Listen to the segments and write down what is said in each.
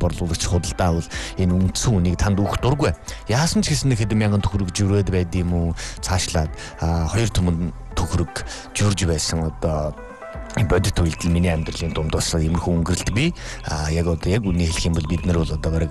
борлуулагч худалдаа бол энэ үндсэн үнийг танд өгөх дургүй. Яасан ч гэсэн хэдэн мянган төгрөг журээд байд юм уу? Цаашлаад 2 түмэн төгрөг журж байсан одоо бодит үйлдэл миний амьдралын дунд бас иймэрхүү өнгөрөлт би яг үнийг хэлэх юм бол бид нар бол одоо бараг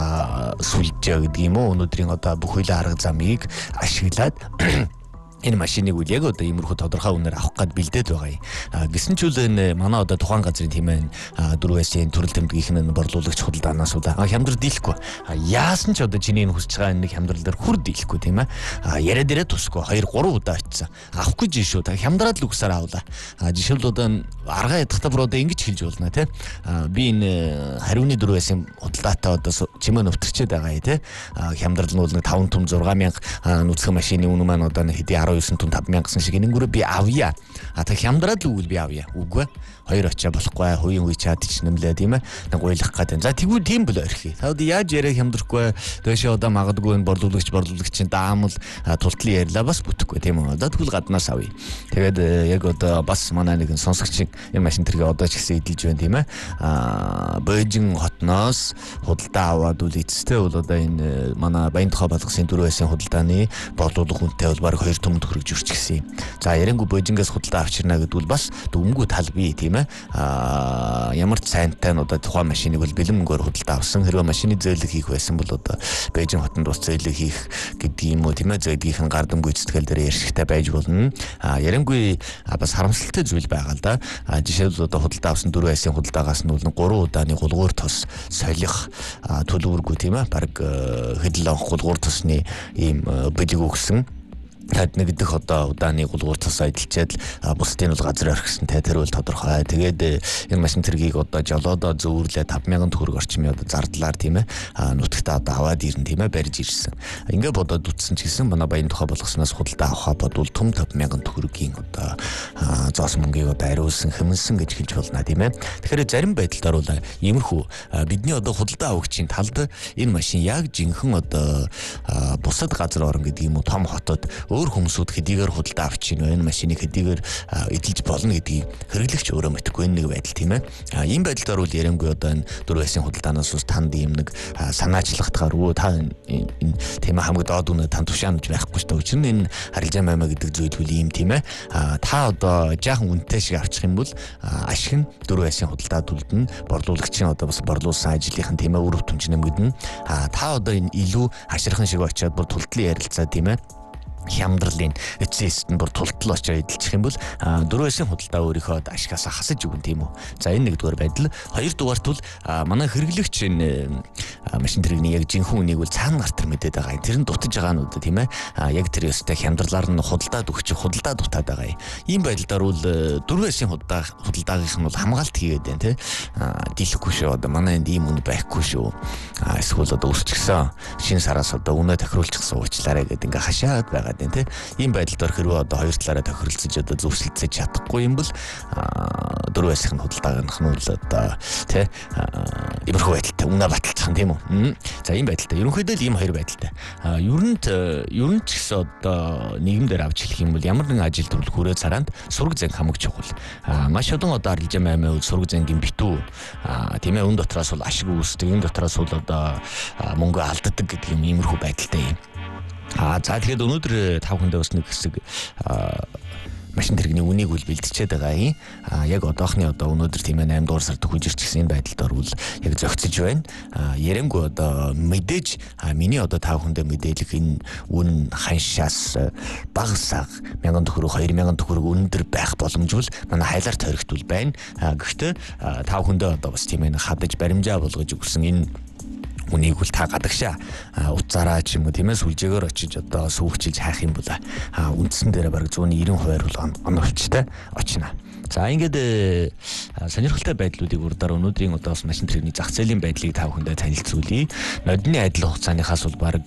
сүлжээ гэдэг юм уу өнөөдрийн одоо бүх үеийн арга замыг ашиглаад энэ машиныг үл яг одоо иймэрхүү тодорхой үнээр авах гээд бэлдээд байгаа юм. Гэсэн ч үл энэ манай одоо тухайн газрын тийм ээ 4S-ийн төрөл тэмдгийнх нь борлуулагч худалдаанаас хямдрал дийлэхгүй. Яасан ч одоо чиний хүсэж байгаа нэг хямдрал дээр хүр дийлэхгүй тийм ээ. Яриа дээрээ тусгүй 2 3 удаа очсон. Авахгүй жиш шүү. Хямдраад л үгсээр авлаа. Жишээл одоо аргаа ядахтаа бүр одоо ингэж хэлж болно тийм. Би энэ хариуны 4S-ийн худалдаатай одоо чимээ нөвтөрчээд байгаа юм тийм. Хямдрал нь бол нэг 5 түм 6000 нүцгэн машины үнэ маань одоо хэдий 19 түн 5000 гэсэн шиг энэнгүүрээ би авъя. Та хямдраад л үгүй би авъя. Үгүй. 2 очоо болохгүй. Хувийн үе чад ч нэмлээ тийм ээ. Нэг гуйлах гэдэг. За тэгвэл тийм бол орхи. Та одоо яаж яриа хямдрахгүй. Дээшээ одоо магадгүй энэ борлуулагчийн даамал тултлын ярьлаа бас бүтэхгүй тийм үү. Одоо тэгвэл гаднаас авъя. Тэгээд яг одоо бас манай нэг сонсогч энэ машин тэргээ одоо ч гэсэн эдэлж байна тийм ээ. Бээжин хотноос худалдаа аваад үл эцэстээ бол одоо энэ манай Баян-Тухай балгасын 4S-ийн худалдааны борлуулах үнэтэй бол баг 2 түмэн төгрөг журч гисэн юм. За ярингу бөөжингээс худалдаа авчирна гэдвэл бас дүмгүү тал бий тийм ээ. Ямар ч сайнтай нь одоо тухайн машиныг бол бэлэн мөнгөөр худалдаа авсан. Хэрвээ машины зөөлөг хийх байсан бол одоо Бээжин хотод бас зөөлөг хийх гэдэг юм уу тийм ээ. Зөөлгийнх нь гардам гүйцэтгэл дээр ярьшигтай байж болно. Ярингуй бас харамсалтай зүйл байгаа л да. Жишээлбэл одоо худалдаа авсан 4S-ийн худалдаагаас нь бол 3 удааны гулгуур тос солих төлөвлөгөө тийм ээ. Бараг хэдэн гулгуур тосны ийм бэлэг өгсөн. Тад нэг дэх одоо удааны гулгуур тас эдэлчээд бусдын бол газар орхисон тэр бол тодорхой. Тэгээд энэ машин тэргийг одоо жолоодоо зөөрлээ 5000 төгрөг орчмын одоо зардлаар тийм ээ нутагтаа одоо аваад ирэн тийм ээ барьж ирсэн. Ингээ бодоод үтсэн ч гэсэн манай Баян-Тухай болгосноос худалдаа авахаа бодвол түм 5000 төгрөгийн одоо зоос мөнгийг одоо ариулсан хэмнсэн гэж хэлж болно тийм ээ. Тэгэхээр зарим байдлаар бол иймэрхүү бидний одоо худалдаа авагчийн талд энэ машин яг жинхэнэ одоо бусад газар орон гэдэг юм уу том хотод өөр хүмүүсүүд хэдийгээр худалдаа авч ийн энэ машиныг хэдийгээр эдэлж болно гэдгийг хэрэглэгч өөрөө мэдэхгүй нэг байдал тийм ээ. Ийм байдлаар бол ярингуй одоо энэ 4S-ийн худалдаанаас ус танд ийм нэг санаачлагтахаар өө та энэ тийм хамгийн доод үнэ тань тушаамж байхгүй шүү дээ. Учир нь энэ харилцаа маймаа гэдэг зүйл үл ийм тийм ээ. Та одоо жаахан үнэтэй шиг авчих юм бол ашиг нь 4S-ийн худалдаа төлдөн борлуулагчийн одоо бас борлуулсан ажлынхан тийм ээ үр өтөмж нэмэгдэн. Та одоо энэ илүү хаширхан шиг очиод бүр тултлын ярилцаа тийм ээ. Хямдралын эцэст нь бүр тултал очоо эдэлчих юм бол 4S-ийн худалдаа өөрийнхөө ашигаас хасаж өгөн тийм үү. За энэ нэгдүгээр байдал. Хоёрдугаарт бол манай хэрэглэгч энэ машин тэрэгний яг жинхэнэ үнийг бол цаана гартар мэдээд байгаа. Тэр нь дутаж байгаа нь үү тийм ээ. Яг тэр ёстой хямдралаар нь худалдаад өгч худалдаа дутаад байгаа юм. Ийм байдлаар бол 4S-ийн худалдаагийнх нь бол хамгаалт хийгээд байна тийм. Дийлэхгүй шүү. Одоо манай энд ийм үн байхгүй шүү. Эсвэл одоо өсчихсөн шинэ сараас одоо үнэ тохируулчихсан уучлаарай гэдэг ингээ хашаад байгаа. Тэ ийм байдалд хэрвээ одоо хоёр талаараа тохиролцож одоо зөвшөлдсөж чадахгүй юм бол 4S-ийн худалдаагийнх нь бол одоо тэ иймэрхүү байдалтай үнэ баталцах тийм үү. За ийм байдалтай. Ерөнхийдөө л ийм хоёр байдалтай. Ер нь ч гэсэн одоо нийгэмдэр авч хэлэх юм бол ямар нэгэн ажил төрөл хүрээ цараанд сураг зан хамаг чухал. Маш олон одоо арилжаа маймаа сураг зангийн битүү тийм ээ. Өн дотроос бол ашиг үүсдэг, энэ дотроос бол одоо мөнгө алддаг гэдэг юм иймэрхүү байдалтай юм. За тэгээд өнөөдөр тав хүндээ бас нэг хэсэг машин тэрэгний үнийг үл бэлтчихэд байгаа юм. Яг одоохны одоо өнөөдөр тийм ээ 8 дугаар сард хүжирч гисэн энэ байдалд орвол яг зөгцөж байна. Ярингуй одоо мэдээж миний одоо тав хүндээ мэдээлэх энэ үн ханшаас багасаг 1000 төгрөг 2000 төгрөг өндөр байх боломжгүй манай хайлаар тойрогтвол байна. Гэхдээ тав хүндээ одоо бас тийм ээ хадаж баримжаа болгож өгсөн энэ үнийг бол та гадагшаа уцаараа ч юм уу тийм ээ сүлжээгээр очиж одоо сүүгчилж хайх юм бол үндсэн дээр бараг 190% бол оновчтой очино. За ингээд сонирхолтой байдлуудыг урдаар өнөөдрийн одоо машин тэрэгний зах зээлийн байдлыг та бүхэндээ танилцуулъя. Нодны адил хугацааныхаас бол бараг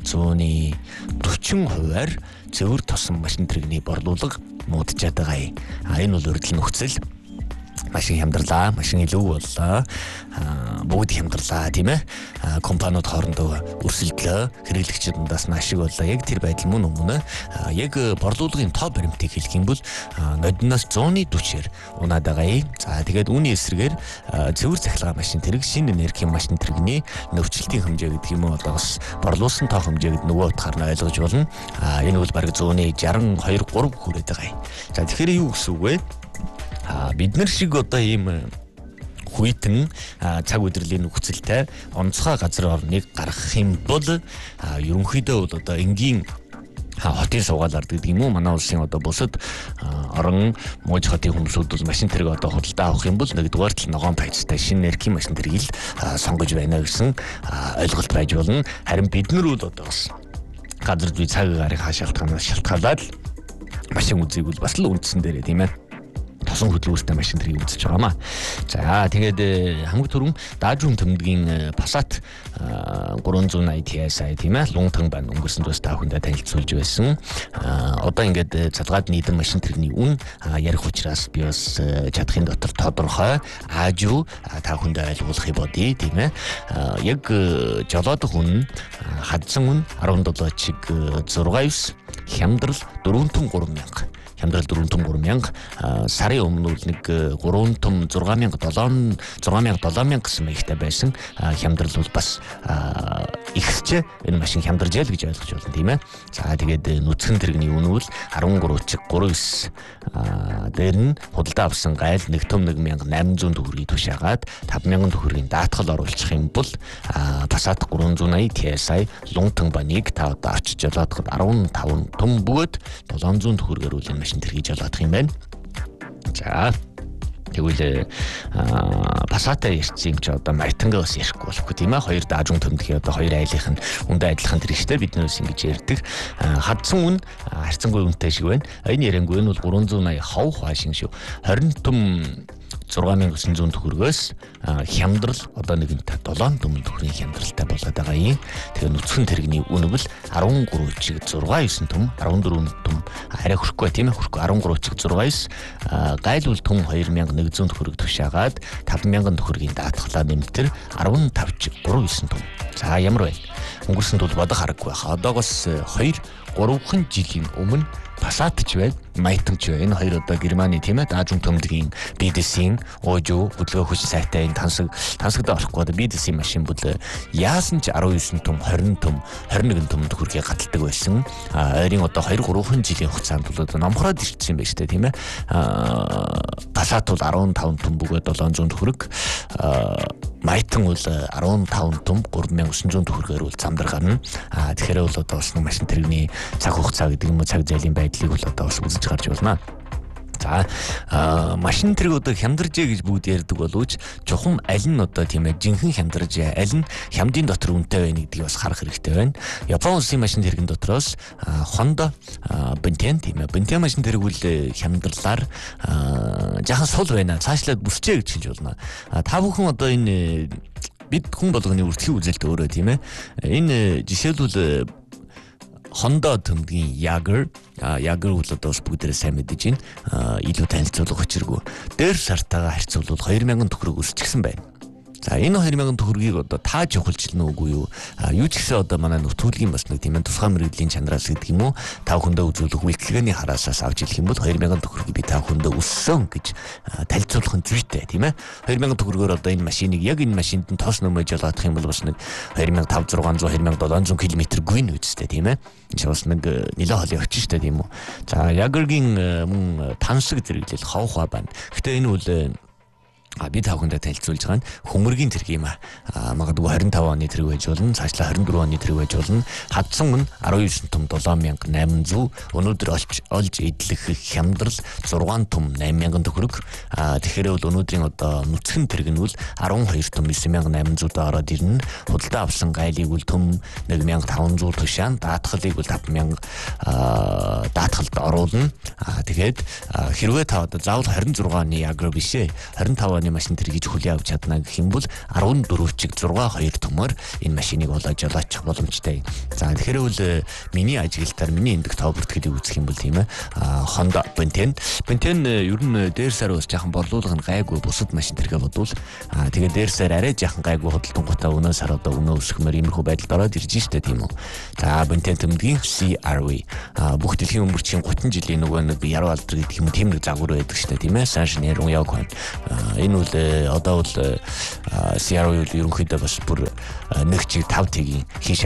140%-аар цэвэр тосон машин тэрэгний борлуулга муудчихад байгаа юм. Энэ бол урьдчилан нөхцөл. машин хямдрлаа, машин илүү боллоо. Бүгд хямдрлаа тийм ээ. Компаниуд хоорондоо өрсөлдлөө, хэрэглэгчид дундаас нь ашиг боллоо. Яг тэр байдал мөн өмнө яг борлуулгын тоо баримтыг хэлэх юм бол нодноос 140-ээр унаад байгаа. За тэгээд үүний эсрэгээр цэвэр цахилгаан машин тэрэг, шинэ энергийн машин тэрэгний нөхцөлтийн хэмжээ гэдэг юм уу одоо бас борлуулсан тоо хэмжээгд нөгөө утгаар нь ойлгож болно. Энэ бол бараг 162 3 хүрээд байгаа. За тэгэхээр юу гэсэн үг вэ? Бид нар шиг одоо ийм хүйтэн цаг үдрэлийн нөхцөлтэй онцгой газар орныг гаргах юм бол ерөнхийдөө бол одоо энгийн хотын суугаалаар гэдэг юм уу манай улсын одоо бусад орон мууж хотын хүмүүсүүд бол машин тэрэг одоо худалдаа авах юм бол нэгдүгээр тал ногоон пайцтай шинэ энергийн машин тэргийг сонгож байна гэсэн ойлголт байж болно. Харин бид нар бол одоо бас газар зүй цаг агаарын шалтгаанаас шалтгаалаад машин үзийг бол бас л үндсэн дээрээ тийм ээ. Тосон хөдөлгөөнтэй машин тэргийг үзэж байгаамаа. За тэгээд хамгийн түрүүн даажун төмдгийн Passat 380 TSI тийм ээ лунтан бан өнгөрсөн төс та бүхэндээ танилцуулж байсан. Одоо ингээд цалгаад нийтэн машин тэрэгний үн ярих учраас би бас чадахын дотор тодорхой аажуу та бүхэндээ ойлгуулахыг бодъё тийм ээ. Яг жолоодох үн хадсан үн 17 чиг 69 хямдрал 403,000 хямдрал 403,000 сарын өмнө нэг 3,6,700 гэсэн маягтай байсан хямдрал бол бас ихсчээ энэ машин хямдарж ял гэж ойлгож байна тийм ээ. За тэгээд нүцгэн тэрэгний үн бол 13.39 дээр нь худалдаа авсан гайл 1,800 төгрөгийг тушаагаад 5,000 төгрөгийн даатгал оруулах юм бол Passat 380 TSI лунтан баныг та одоо авчиж жолоодоход 15 том бөгөөд 700 төгрөгөөр үл энэ машин тэргийг жолоодох юм байна. За тэгвэл Passat ярьсан юм чи одоо Martin-г бас ярихгүй болохгүй тийм ээ. Хоёр даажун төмдгийн одоо хоёр айлынх нь үндэ адилхан тэр ихтэй бид нөөс ингэж ярьдаг. Хадсан үн харьцангуй үнэтэй шиг байна. Энэ ярангуй нь бол 380 хов хаашин шүү. 20 том 6,900 төгрөгөөс хямдрал одоо нэгэнт 7 төмөн төгрөгийн хямдралтай болоод байгаа юм. Тэгээ нүцгэн тэрэгний үн бол 13 чиг 6,9 том 14 том арай хүрхгүй тийм ээ хүрхгүй 13 чиг 6,9 гайл бол том 2,100 төгрөг тушаагаад 5,000 төгрөгийн даатгалаа нэмтэр 15 чиг 3,9 том. За ямар байна? Өнгөрсөнд бол бодох хараггүй хаа. Одоогоос 2-3 жилийн өмнө Passat ч байна, Martin ч байна. Энэ хоёр одоо Германы тийм ээ даажун төмдгийн BDC-ийн уужуу хөдөлгөөн хүч сайтай энэ тансагдаа орохгүй одоо BDC машин бол яасан ч 19 том, 20 том, 21 том төгрөгийг гаталдаг байсан. Ойрын одоо 2-3 жилийн хугацаанд бол одоо номхороод ирсэн юм байна шүү дээ тийм ээ. Passat бол 15 том бөгөөд 700 төгрөг, Martin бол 15 том 3,900 төгрөгөөр бол замдар гарна. Тэгэхээр бол одоо бас машин тэрэгний цаг хугацаа гэдэг юм уу цаг зээлийн байдлыг бол одоо бас үзэж гарч байна. За машин тэрэг одоо хямдаржээ гэж бүгд ярьдаг боловч чухам аль нь одоо тийм ээ жинхэнэ хямдаржээ аль нь хямдын дотор үнэтэй байна гэдгийг бас харах хэрэгтэй байна. Япон улсын машин тэрэгэн дотроос Honda Benten тийм ээ Benten машин тэрэг үл хямдрлаар жаахан сул байна. Цаашлаад бүсчээ гэж хэлж болно. Та бүхэн одоо энэ бид хүн болгоны үртгэхийн үзэлт өөрөө тийм ээ. Энэ жишээлбэл Honda төмдгийн Jaguar бол одоо бүгдээрээ сайн мэдэж байна. Илүү танилцуулах учиргүй. Дээр сартаагаа харьцуулбал 2,000 төгрөг өсчихсэн байна. За энэ 2,000 төгрөгийг одоо тааж явуулчихна уугүй юу? Юу ч гэсэн одоо манай нөтгөлгийн бас нэг тийм ээ тусгай мэрэгжлийн чанараас гэдэг юм уу? Та бүхэндээ үзүүлэх үйлчлэгээний хараасаас авч хэлэх юм бол 2,000 төгрөгийг би та бүхэндээ өссөн гэж танилцуулах нь зүйтэй тийм ээ. 2,000 төгрөгөөр одоо энэ машиныг яг энэ машинд нь тоос нөмөж жолоодох юм бол бас нэг 2,500 2,700 км гүйн үсттэй тийм ээ. Энэ бас нэг нэлээд холын очих штэ тийм үү. За Jaguar-гийн мөн тансаг зэрэглэл ховхоо байна. Гэтэ энэ бол би та бүхэндээ танилцуулж байгаа нь хөмөргийн тэрэг юм магадгүй 25 оны тэрэг байж болно, цаашлаа 24 оны тэрэг байж болно. Хадсан мөн 19 том 7,800 өнөөдөр олж идэх хямдрал 6 том 8,000 төгрөг. Тэгэхээр бол өнөөдрийн одоо нүцгэн тэрэг нь бол 12 том 9,800 ороод ирнэ. Худалдаа авсан гайлыг бол том 1,500 тушаан, даатгалыг бол 5,000 даатгалд оруулна. Тэгээд хэрвээ та одоо заавал 26 оны Jaguar биш ээ 25 оны моделийн машин тэргийж хүлээн авч чадна гэх юм бол 14.6 томоор энэ машиныг жолоочих боломжтой. За тэгэхээр бол миний ажиглалтаар миний эндэг топ бүртгэлийг үзэх юм бол тийм ээ Honda Benten ер нь дээр сар бас жаахан борлуулга нь гайгүй бусад машин тэргээ бодвол тэгээд дээр сар арай жаахан гайгүй хөдөлтөнгөтэй өнөө сар одоо өнөө өсөхмөр иймэрхүү байдалд ороод ирж штэ тийм үү. За Benten тэмдгийн CR-V бүх дэлхийн өмөрчийн 30 жилийн нөгөө нэг яруу алдар гэдэг юм тийм нэг загвар байдаг штэ тийм ээ. Саншнэр уяг хүн энэ бол одоо бол CR-V ерөнхийдөө бас бүр нэг чиг 5 тгийн хийш